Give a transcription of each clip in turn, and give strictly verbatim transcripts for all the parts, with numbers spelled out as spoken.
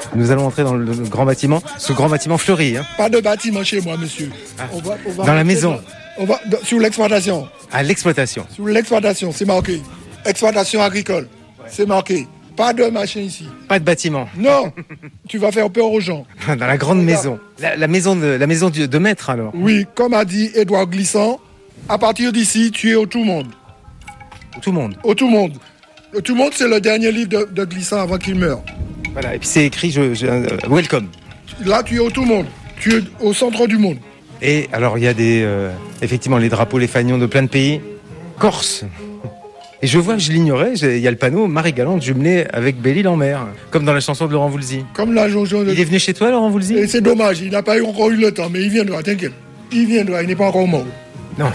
Nous allons entrer dans le grand bâtiment, ce grand bâtiment fleuri. Hein. Pas de bâtiment chez moi, monsieur. Ah. On va, on va dans la maison dans, on va dans, Sur l'exploitation. À l'exploitation. Sur l'exploitation, c'est marqué. Exploitation agricole, c'est marqué. Pas de machin ici. Pas de bâtiment. Non, tu vas faire peur aux gens. Dans la grande maison. La, la maison, de, la maison de, de maître, alors. Oui, comme a dit Édouard Glissant, à partir d'ici, tu es au tout monde. Au tout monde. Au tout monde. Le tout monde, c'est le dernier livre de, de Glissant avant qu'il meure. Voilà, et puis c'est écrit je, je, euh, Welcome. Là, tu es au tout monde. Tu es au centre du monde. Et alors, il y a des, euh, effectivement les drapeaux, les fanions de plein de pays. Corse. Et je vois, je l'ignorais, il y a le panneau Marie-Galante jumelé avec Belle-Île-en-Mer, comme dans la chanson de Laurent Voulzy. Comme la chanson de... Il est venu chez toi, Laurent Voulzy ? Et c'est dommage, il n'a pas eu encore eu le temps, mais il viendra, t'inquiète. Il viendra, il n'est pas encore mort. Non.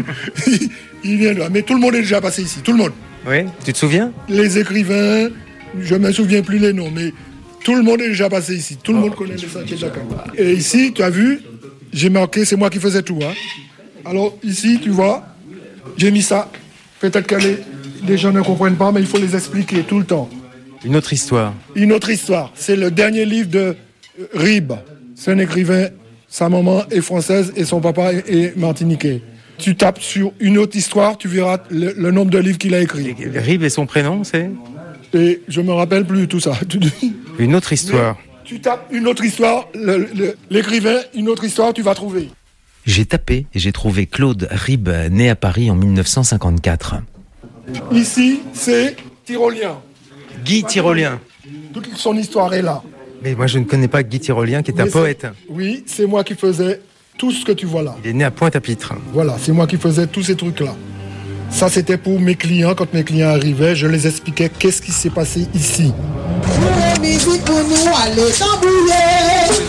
Il viendra, mais tout le monde est déjà passé ici, tout le monde. Oui, tu te souviens ? Les écrivains, je ne me souviens plus les noms, mais tout le monde est déjà passé ici. Tout le oh, monde connaît les sentiers de Dakar. Et ici, tu as vu, j'ai marqué, c'est moi qui faisais tout. Hein. Alors ici, tu vois, j'ai mis ça. Peut-être que les, les gens ne comprennent pas, mais il faut les expliquer tout le temps. Une autre histoire. Une autre histoire. C'est le dernier livre de Rib. C'est un écrivain, sa maman est française et son papa est martiniquais. Tu tapes sur une autre histoire, tu verras le, le nombre de livres qu'il a écrit. Et Rib et son prénom, c'est ? Et je me rappelle plus tout ça. Une autre histoire. Mais tu tapes une autre histoire, le, le, l'écrivain, une autre histoire, tu vas trouver. J'ai tapé et j'ai trouvé Claude Rib, né à Paris en dix-neuf cent cinquante-quatre. Ici, c'est Tyrolien. Guy Tyrolien. Toute son histoire est là. Mais moi, je ne connais pas Guy Tyrolien, qui est Mais un poète. C'est, oui, c'est moi qui faisais tout ce que tu vois là. Il est né à Pointe-à-Pitre. Voilà, c'est moi qui faisais tous ces trucs-là. Ça, c'était pour mes clients. Quand mes clients arrivaient, je les expliquais qu'est-ce qui s'est passé ici. La musique pour nous, allez tambouiller.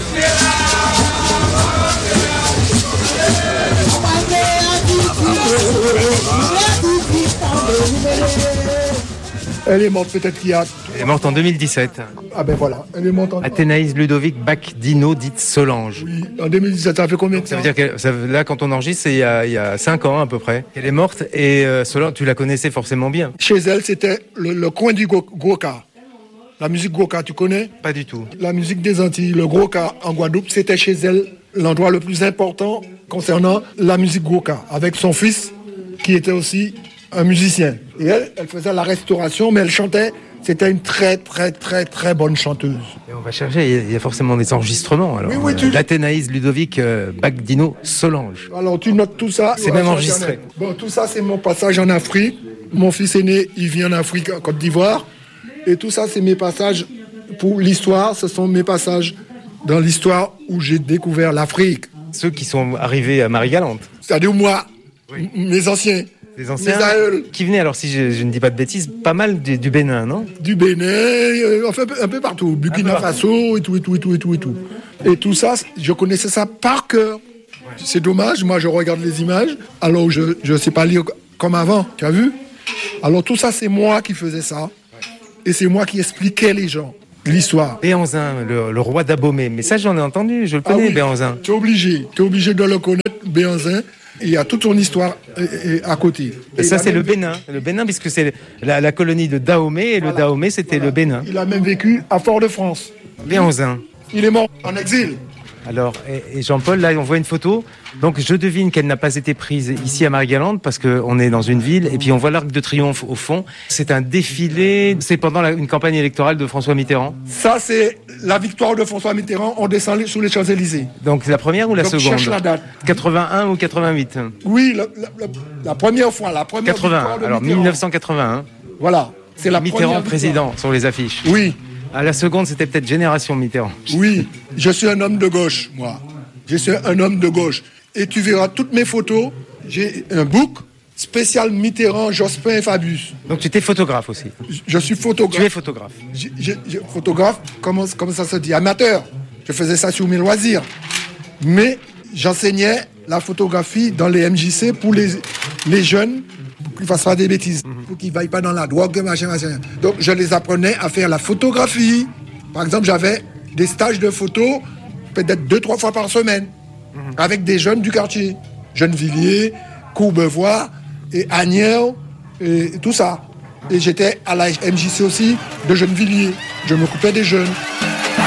Elle est morte peut-être qu'il y a... Elle est morte en deux mille dix-sept. Ah ben voilà, elle est morte en... Athénaïs Ludovic Bacdino, dite Solange. Oui, en deux mille dix-sept, ça fait combien de temps ? Ça veut dire que ça, là, quand on enregistre, c'est il y a, il y a cinq ans à peu près. Elle est morte et euh, Solange, tu la connaissais forcément bien. Chez elle, c'était le, le coin du Gwoka. La musique Gwoka, tu connais ? Pas du tout. La musique des Antilles, le Gwoka en Guadeloupe, c'était chez elle l'endroit le plus important concernant la musique Gwoka, avec son fils qui était aussi un musicien. Et elle, elle faisait la restauration, mais elle chantait. C'était une très, très, très, très bonne chanteuse. Et on va chercher, il y a forcément des enregistrements. Alors, oui, oui, tu... euh, L'Athénaïs Ludovic euh, Bacdino Solange. Alors, tu notes tout ça. C'est même enregistré. Bon, tout ça, c'est mon passage en Afrique. Mon fils aîné, il vit en Afrique, en Côte d'Ivoire. Et tout ça, c'est mes passages pour l'histoire. Ce sont mes passages dans l'histoire où j'ai découvert l'Afrique. Ceux qui sont arrivés à Marie-Galante. C'est-à-dire moi, oui. mes anciens. Les anciens qui venaient, alors si je, je ne dis pas de bêtises, pas mal du, du Bénin, non ? Du Bénin, euh, enfin un peu partout, Burkina Faso et tout, et tout, et tout, et tout, et tout. Et tout ça, je connaissais ça par cœur. Ouais. C'est dommage, moi je regarde les images, alors je ne sais pas lire comme avant, tu as vu ? Alors tout ça, c'est moi qui faisais ça, ouais. Et c'est moi qui expliquais les gens l'histoire. Béhanzin, le, le roi d'Abomey, mais ça j'en ai entendu, je le connais, ah oui, Béhanzin. Tu es obligé, tu es obligé de le connaître, Béhanzin. Il y a toute son histoire à côté. Et, et ça, c'est le Bénin. Le Bénin, puisque c'est la, la colonie de Dahomey, et voilà. Le Dahomey, c'était voilà. Le Bénin. Il a même vécu à Fort-de-France. Béhanzin. Il est mort en exil. Alors, et, et Jean-Paul, là, on voit une photo. Donc, je devine qu'elle n'a pas été prise ici à Marie-Galante, parce qu'on est dans une ville, et puis on voit l'Arc de Triomphe au fond. C'est un défilé, c'est pendant la, une campagne électorale de François Mitterrand. Ça, c'est la victoire de François Mitterrand. On descend sous les Champs-Élysées. Donc, la première ou la Donc, seconde ? Cherche la date. quatre-vingt-un ou quatre-vingt-huit ? Oui, la, la, la, la première fois, la première quatre-vingt-un, alors dix-neuf cent quatre-vingt-un. Voilà, c'est la Mitterrand première président victoire. Sur les affiches. Oui. À la seconde, c'était peut-être Génération Mitterrand. Oui, je suis un homme de gauche, moi. Je suis un homme de gauche. Et tu verras toutes mes photos. J'ai un book spécial Mitterrand, Jospin et Fabius. Donc tu étais photographe aussi ? Je, je suis photographe. Tu es photographe ? je, je, je, Photographe, comment, comment ça se dit ? Amateur. Je faisais ça sur mes loisirs. Mais j'enseignais la photographie dans les M J C pour les, les jeunes, pour qu'ils ne fassent pas des bêtises, mm-hmm. pour qu'ils ne vaillent pas dans la drogue, machin, machin. Donc je les apprenais à faire la photographie. Par exemple, j'avais des stages de photo, peut-être deux, trois fois par semaine, mm-hmm. avec des jeunes du quartier. Gennevilliers, Courbevoie, et Agnières, et tout ça. Et j'étais à la M J C aussi de Gennevilliers. Je m'occupais des jeunes.